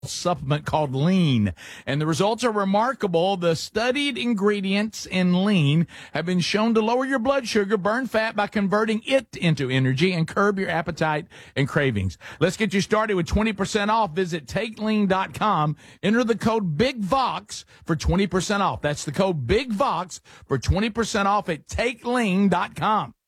supplement called Lean, and the results are remarkable. The studied ingredients in Lean have been shown to lower your blood sugar, burn fat by converting it into energy, and curb your appetite and cravings. Let's get you started with 20% off. Visit TakeLean.com. Enter the code BIGVOX for 20% off. That's the code BIGVOX for 20% off at TakeLean.com.